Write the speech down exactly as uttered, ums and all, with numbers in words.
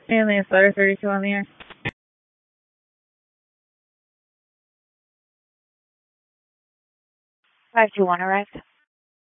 Stanley, Slider thirty-two on the air. five two one arrived.